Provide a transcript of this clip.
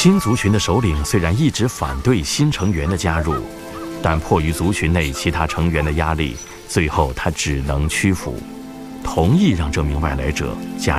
新族群的首领虽然一直反对新成员的加入，但迫于族群内其他成员的压力，最后他只能屈服，同意让这名外来者加入。